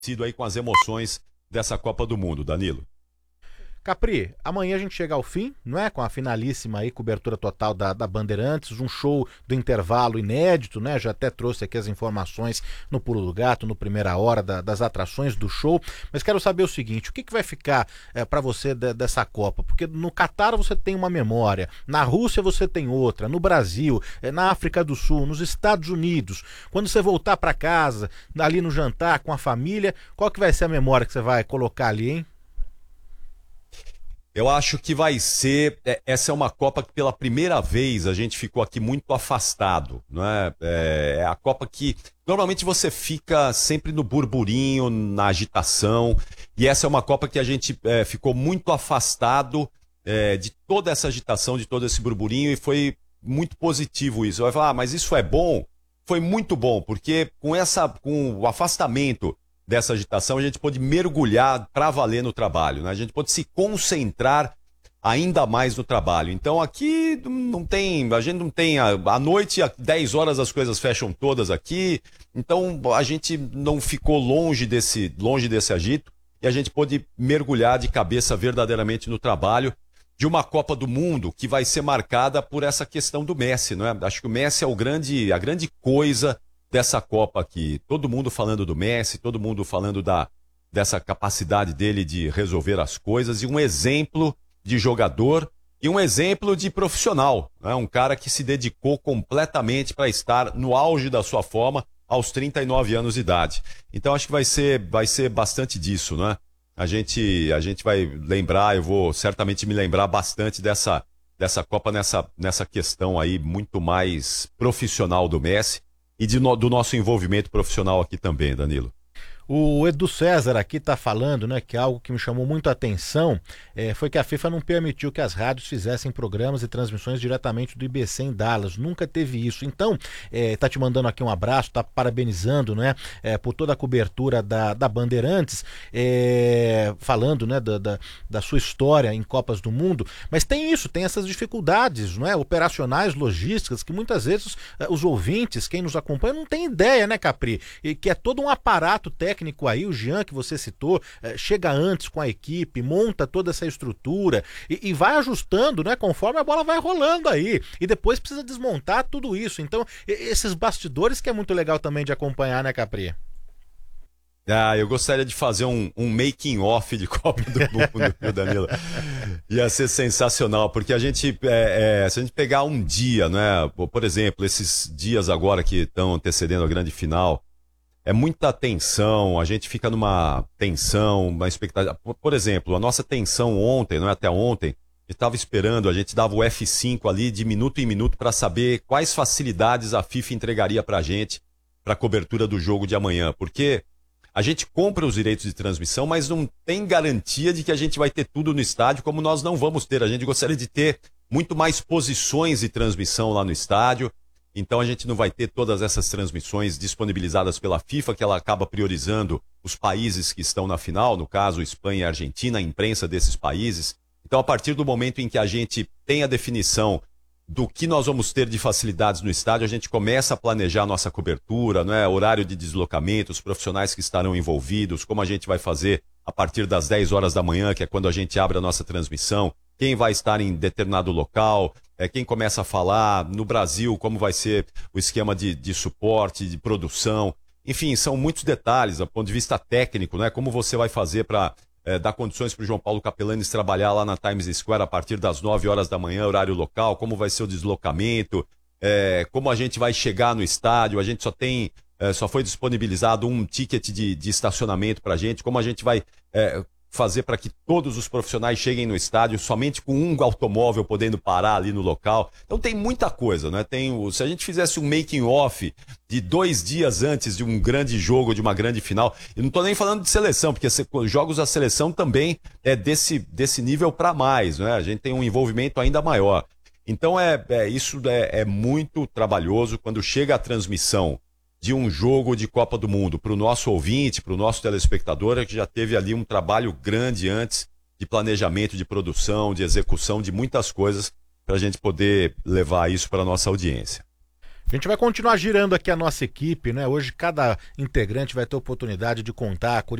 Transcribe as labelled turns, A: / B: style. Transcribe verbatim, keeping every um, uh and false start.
A: sido aí com as emoções dessa Copa do Mundo, Danilo.
B: Capri, amanhã a gente chega ao fim, não é? Com a finalíssima aí, cobertura total da, da Bandeirantes, um show do intervalo inédito, né? Já até trouxe aqui as informações no Pulo do Gato, no Primeira Hora, da, das atrações do show. Mas quero saber o seguinte, o que, que vai ficar é, para você de, dessa Copa? Porque no Catar você tem uma memória, na Rússia você tem outra, no Brasil, é, na África do Sul, nos Estados Unidos. Quando você voltar para casa, ali no jantar com a família, qual que vai ser a memória que você vai colocar ali, hein?
A: Eu acho que vai ser, essa é uma Copa que pela primeira vez a gente ficou aqui muito afastado, não é? É a Copa que normalmente você fica sempre no burburinho, na agitação, e essa é uma Copa que a gente é, ficou muito afastado é, de toda essa agitação, de todo esse burburinho, e foi muito positivo isso. Vai falar, ah, mas isso é bom? Foi muito bom, porque com, essa, com o afastamento dessa agitação, a gente pôde mergulhar para valer no trabalho, né? A gente pôde se concentrar ainda mais no trabalho. Então aqui não tem, a gente não tem, à noite, às dez horas as coisas fecham todas aqui, então a gente não ficou longe desse, longe desse agito e a gente pôde mergulhar de cabeça verdadeiramente no trabalho de uma Copa do Mundo que vai ser marcada por essa questão do Messi, não é? Acho que o Messi é o grande, a grande coisa dessa Copa aqui, todo mundo falando do Messi, todo mundo falando da, dessa capacidade dele de resolver as coisas, e um exemplo de jogador e um exemplo de profissional, né? Um cara que se dedicou completamente para estar no auge da sua forma aos trinta e nove anos de idade. Então acho que vai ser, vai ser bastante disso, né? A gente, a gente vai lembrar, eu vou certamente me lembrar bastante dessa, dessa Copa nessa, nessa questão aí muito mais profissional do Messi, e de no, do nosso envolvimento profissional aqui também, Danilo.
B: O Edu César aqui está falando, né, que algo que me chamou muito a atenção é, foi que a FIFA não permitiu que as rádios fizessem programas e transmissões diretamente do I B C em Dallas. Nunca teve isso. Então, está é, te mandando aqui um abraço, está parabenizando, né, é, por toda a cobertura da, da Bandeirantes, é, falando, né, da, da, da sua história em Copas do Mundo. Mas tem isso, tem essas dificuldades, não é, operacionais, logísticas, que muitas vezes é, os ouvintes, quem nos acompanha, não tem ideia, né, Capri? E que é todo um aparato técnico aí, o Jean que você citou, eh, chega antes com a equipe, monta toda essa estrutura e, e vai ajustando, né, conforme a bola vai rolando aí, e depois precisa desmontar tudo isso. Então, e, esses bastidores que é muito legal também de acompanhar, né, Capri?
A: Ah, eu gostaria de fazer um, um making off de Copa do Mundo, viu, Danilo? Ia ser sensacional, porque a gente, é, é, se a gente pegar um dia, né, por exemplo, esses dias agora que estão antecedendo a grande final, é muita tensão, a gente fica numa tensão, uma expectativa. Por, por exemplo, a nossa tensão ontem, não é até ontem, a gente estava esperando, a gente dava o F cinco ali de minuto em minuto para saber quais facilidades a FIFA entregaria para a gente para a cobertura do jogo de amanhã. Porque a gente compra os direitos de transmissão, mas não tem garantia de que a gente vai ter tudo no estádio, como nós não vamos ter. A gente gostaria de ter muito mais posições de transmissão lá no estádio. Então a gente não vai ter todas essas transmissões disponibilizadas pela FIFA, que ela acaba priorizando os países que estão na final, no caso Espanha e Argentina, a imprensa desses países. Então a partir do momento em que a gente tem a definição do que nós vamos ter de facilidades no estádio, a gente começa a planejar a nossa cobertura, não é? Horário de deslocamento, os profissionais que estarão envolvidos, como a gente vai fazer a partir das dez horas da manhã, que é quando a gente abre a nossa transmissão, quem vai estar em determinado local, é, quem começa a falar no Brasil, como vai ser o esquema de, de suporte, de produção. Enfim, são muitos detalhes do ponto de vista técnico, né? Como você vai fazer para é, dar condições para o João Paulo Capelanes trabalhar lá na Times Square a partir das nove horas da manhã, horário local, como vai ser o deslocamento, é, como a gente vai chegar no estádio, a gente só tem, é, só foi disponibilizado um ticket de, de estacionamento para a gente, como a gente vai... É, fazer para que todos os profissionais cheguem no estádio somente com um automóvel podendo parar ali no local. Então tem muita coisa, né? Tem o, se a gente fizesse um making off de dois dias antes de um grande jogo, de uma grande final, eu não estou nem falando de seleção, porque jogos da seleção também é desse, desse nível para mais, né? A gente tem um envolvimento ainda maior. Então é, é isso é, é muito trabalhoso quando chega a transmissão de um jogo de Copa do Mundo para o nosso ouvinte, para o nosso telespectador, que já teve ali um trabalho grande antes de planejamento, de produção, de execução de muitas coisas para a gente poder levar isso para a nossa audiência.
B: A gente vai continuar girando aqui a nossa equipe, né? Hoje cada integrante vai ter oportunidade de contar